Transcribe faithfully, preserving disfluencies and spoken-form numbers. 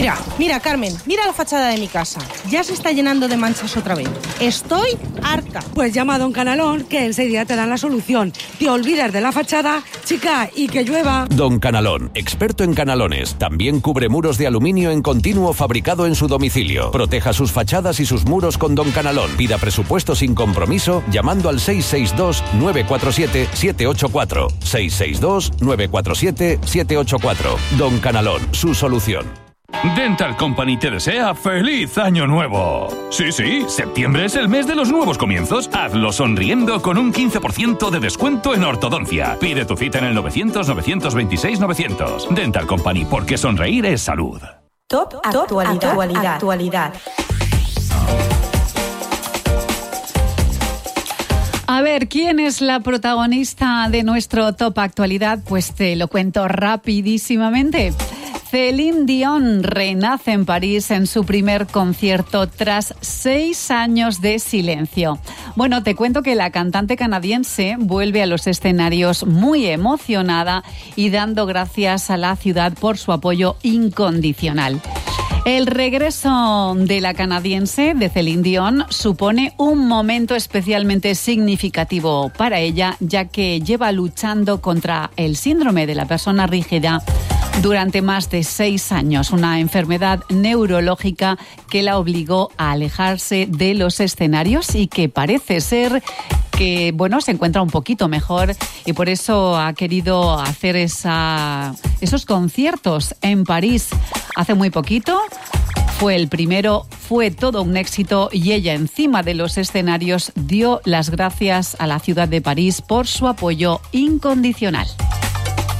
Mira, mira, Carmen, mira la fachada de mi casa. Ya se está llenando de manchas otra vez. Estoy harta. Pues llama a Don Canalón, que enseguida te dan la solución. Te olvidas de la fachada, chica, y que llueva. Don Canalón, experto en canalones. También cubre muros de aluminio en continuo fabricado en su domicilio. Proteja sus fachadas y sus muros con Don Canalón. Pida presupuesto sin compromiso llamando al seis seis dos, nueve cuatro siete, siete ocho cuatro. seis seis dos, nueve cuatro siete, siete ocho cuatro. Don Canalón, su solución. Dental Company te desea ¡Feliz Año Nuevo! Sí, sí, septiembre es el mes de los nuevos comienzos. Hazlo sonriendo con un quince por ciento de descuento en ortodoncia. Pide tu cita en el novecientos, novecientos veintiséis, novecientos. Dental Company, porque sonreír es salud. Top Actualidad. Actualidad. Actualidad. A ver, ¿quién es la protagonista de nuestro Top Actualidad? Pues te lo cuento rapidísimamente. Céline Dion renace en París en su primer concierto tras seis años de silencio. Bueno, te cuento que la cantante canadiense vuelve a los escenarios muy emocionada y dando gracias a la ciudad por su apoyo incondicional. El regreso de la canadiense, de Céline Dion, supone un momento especialmente significativo para ella, ya que lleva luchando contra el síndrome de la persona rígida durante más de seis años, una enfermedad neurológica que la obligó a alejarse de los escenarios y que parece ser que, bueno, se encuentra un poquito mejor y por eso ha querido hacer esa, esos conciertos en París. Hace muy poquito fue el primero, fue todo un éxito y ella encima de los escenarios dio las gracias a la ciudad de París por su apoyo incondicional.